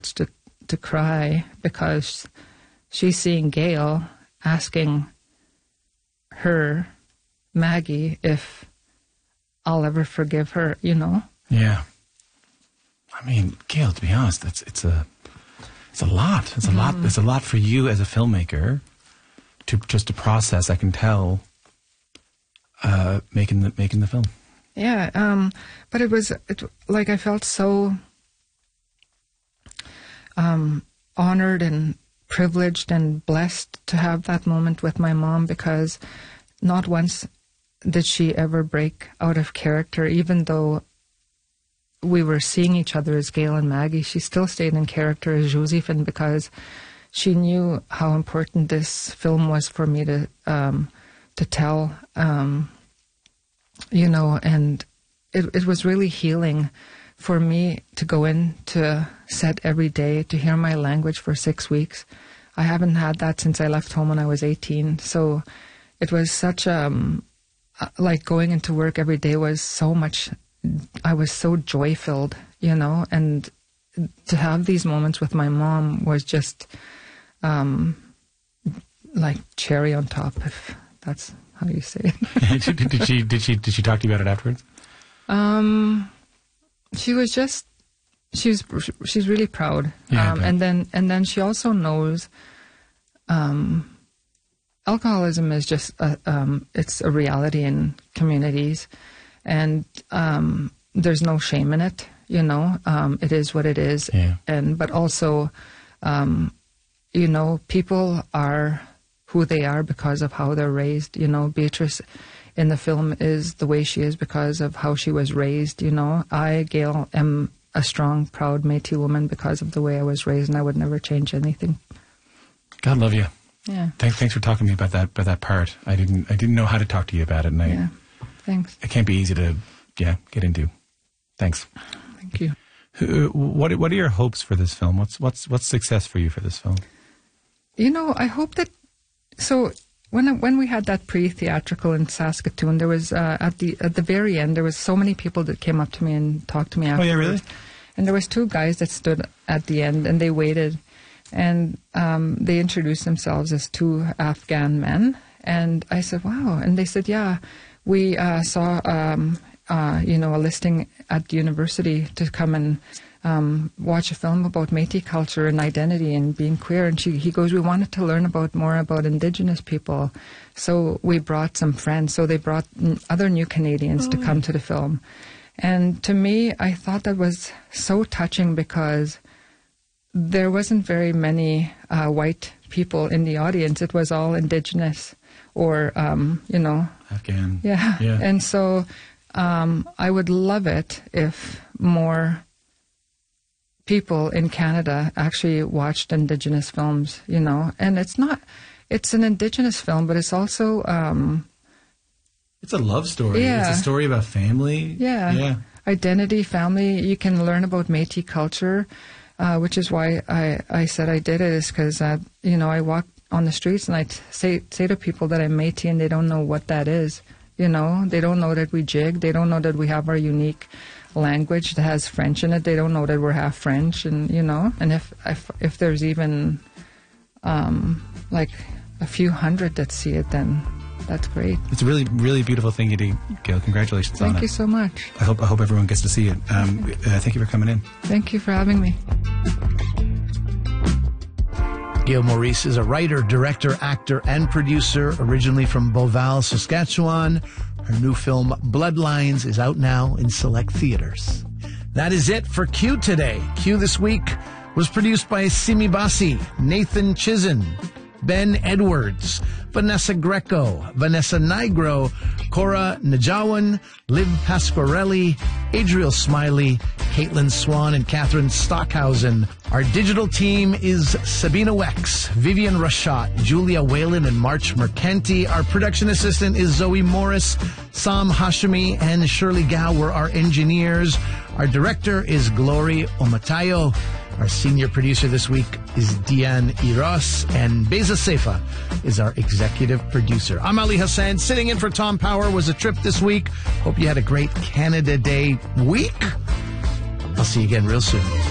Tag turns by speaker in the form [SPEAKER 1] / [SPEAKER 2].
[SPEAKER 1] to cry because she's seeing Gail asking her, Maggie, if I'll ever forgive her, you know?
[SPEAKER 2] Yeah. I mean, Gail, to be honest, it's a lot. It's a lot. It's a lot for you as a filmmaker to process. I can tell, making the film.
[SPEAKER 1] Yeah. But I felt so honored and privileged and blessed to have that moment with my mom, because not once did she ever break out of character, even though we were seeing each other as Gail and Maggie. She still stayed in character as Josephine, because she knew how important this film was for me to tell, you know, and it was really healing for me to go into set every day, to hear my language for 6 weeks. I haven't had that since I left home when I was 18. So it was such like going into work every day was so much, I was so joy-filled, you know, and to have these moments with my mom was just like cherry on top, if that's how you say it.
[SPEAKER 2] Did she talk to you about it afterwards?
[SPEAKER 1] She's really proud.
[SPEAKER 2] Yeah,
[SPEAKER 1] and then she also knows alcoholism is just it's a reality in communities, and there's no shame in it, you know. It is what it is.
[SPEAKER 2] Yeah.
[SPEAKER 1] But also you know, people are who they are because of how they're raised, you know. Beatrice in the film is the way she is because of how she was raised, you know. I, Gail, am a strong, proud Métis woman because of the way I was raised, and I would never change anything.
[SPEAKER 2] God love you.
[SPEAKER 1] Yeah.
[SPEAKER 2] Thanks for talking to me about that part. I didn't know how to talk to you about it, and
[SPEAKER 1] yeah. Thanks.
[SPEAKER 2] It can't be easy to get into. Thanks.
[SPEAKER 1] Thank you.
[SPEAKER 2] What are your hopes for this film? What's success for you for this film?
[SPEAKER 1] You know, I hope that. So when we had that pre-theatrical in Saskatoon, there was at the very end, there was so many people that came up to me and talked to me afterwards.
[SPEAKER 2] Oh yeah, really?
[SPEAKER 1] And there was 2 guys that stood at the end, and they waited, and they introduced themselves as 2 Afghan men. And I said, "Wow!" And they said, "Yeah, we saw you know, a listing at the university to come and watch a film about Métis culture and identity and being queer." And he goes, "We wanted to learn more about Indigenous people, so we brought some friends." So they brought other new Canadians to come to the film. And to me, I thought that was so touching, because there wasn't very many white people in the audience. It was all Indigenous or, you know.
[SPEAKER 2] Afghan.
[SPEAKER 1] Yeah. And so I would love it if more people in Canada actually watched Indigenous films, you know. And it's an Indigenous film, but it's also
[SPEAKER 2] it's a love story.
[SPEAKER 1] Yeah.
[SPEAKER 2] It's a story about family.
[SPEAKER 1] Yeah. Identity, family. You can learn about Métis culture, which is why I said I did it, is because you know, I walk on the streets and I say to people that I'm Métis, and they don't know what that is. You know, they don't know that we jig. They don't know that we have our unique language that has French in it. They don't know that we're half French, and you know. And if there's even like a few hundred that see it, then that's great.
[SPEAKER 2] It's a really, really beautiful thing you do, Gail. Congratulations on it.
[SPEAKER 1] Thank you so much.
[SPEAKER 2] I hope everyone gets to see it. Thank you for coming in.
[SPEAKER 1] Thank you for having me.
[SPEAKER 3] Gail Maurice is a writer, director, actor, and producer, originally from Beauval, Saskatchewan. Her new film, Bloodlines, is out now in select theaters. That is it for Q today. Q this week was produced by Simi Bassi, Nathan Chizen, Ben Edwards, Vanessa Greco, Vanessa Nigro, Cora Najawan, Liv Pasquarelli, Adriel Smiley, Caitlin Swan, and Catherine Stockhausen. Our digital team is Sabina Wex, Vivian Rashat, Julia Whalen, and March Mercanti. Our production assistant is Zoe Morris. Sam Hashimi and Shirley Gao were our engineers. Our director is Glory Omatayo. Our senior producer this week is Diane Iros, and Beza Seifa is our executive producer. I'm Ali Hassan. Sitting in for Tom Power was a trip this week. Hope you had a great Canada Day week. I'll see you again real soon.